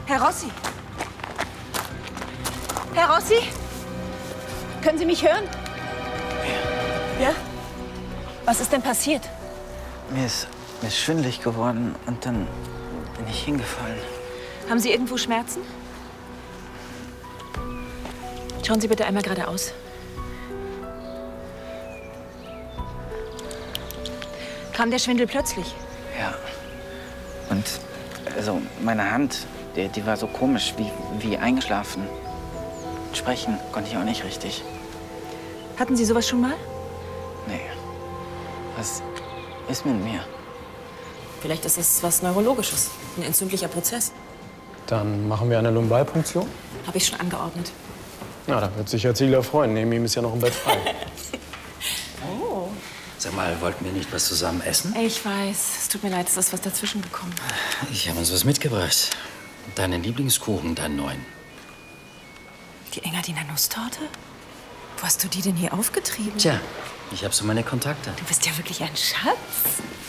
Herr Rossi? Herr Rossi? Können Sie mich hören? Ja? Was ist denn passiert? Mir ist schwindelig geworden und dann bin ich hingefallen. Haben Sie irgendwo Schmerzen? Schauen Sie bitte einmal geradeaus. Kam der Schwindel plötzlich? Ja. Und also meine Hand, die war so komisch, wie eingeschlafen. Sprechen konnte ich auch nicht richtig. Hatten Sie sowas schon mal? Nee. Was ist mit mir? Vielleicht ist es was Neurologisches. Ein entzündlicher Prozess. Dann machen wir eine Lumbalpunktion. Habe ich schon angeordnet. Na, da wird sich Herr Ziegler freuen. Neben ihm ist ja noch ein Bett frei. Oh. Sag mal, wollten wir nicht was zusammen essen? Ich weiß. Es tut mir leid, es ist was dazwischen gekommen. Ich habe uns was mitgebracht. Deinen Lieblingskuchen, deinen neuen. Die Engadiner Nusstorte? Wo hast du die denn hier aufgetrieben? Tja, ich habe so meine Kontakte. Du bist ja wirklich ein Schatz.